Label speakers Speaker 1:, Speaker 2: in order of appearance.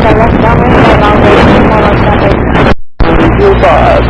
Speaker 1: Let's come in and I'll wait for more like that.
Speaker 2: Goodbye.